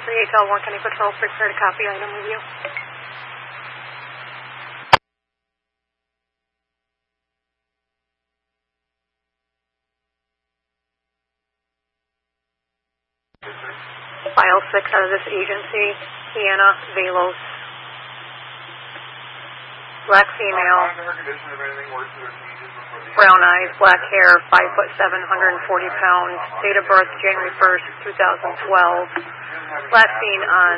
138 to 1 County Patrol, prepare to copy item review. File 6 out of this agency, Sienna Velos. Black female, brown eyes, black hair, 5'7", 140 pounds, date of birth January 1st, 2012. Last seen on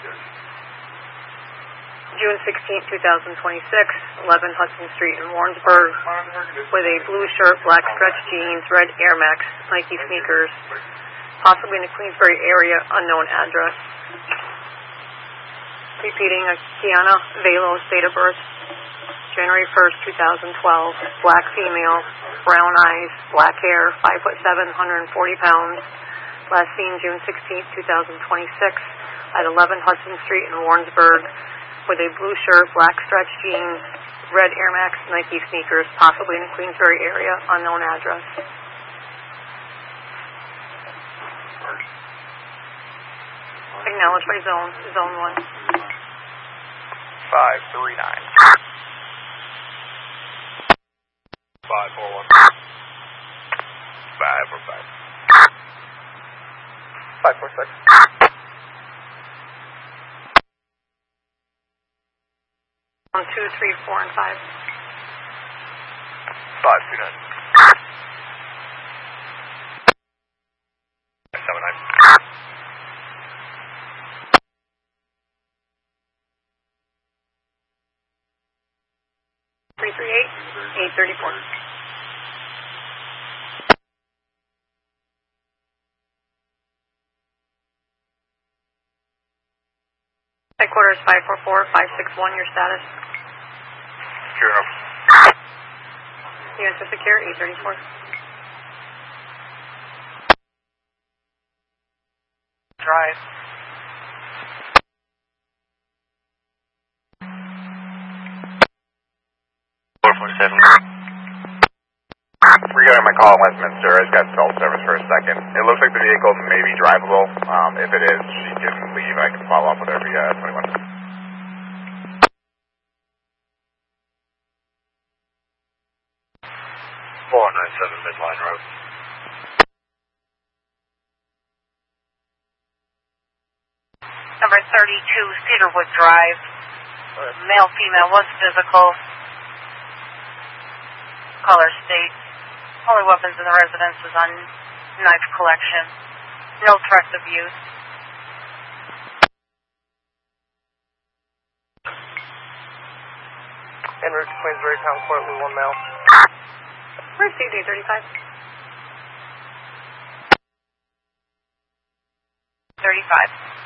June 16, 2026, 11 Hudson Street in Warrensburg, with a blue shirt, black stretch jeans, red Air Max Nike sneakers, possibly in the Queensbury area, unknown address. Repeating, Sienna Velos, date of birth January 1st, 2012, black female, brown eyes, black hair, 5'7", 140 pounds. Last seen June 16, 2026, at 11 Hudson Street in Warrensburg, with a blue shirt, black stretch jeans, red Air Max Nike sneakers, possibly in the Queensbury area, unknown address. Acknowledged by Zone 1. 539. 541. 545. 546. 1, 2, 3, 4, and 5. 529. 579. 338, 834. Headquarters 544, 561, your status? Secure enough. Units are secure, 834. Drive. Regarding my call in Westminster, I just got cell service for a second. It looks like the vehicle may be drivable. If it is, she can leave. I can follow up with her via 21. 497 Midline Road. Number 32, Cedarwood Drive. Male, female was physical. Caller states, only weapons in the residence is on knife collection. No threats of use. En route to Queensbury Town Court with 1 male. Received, 835. 35.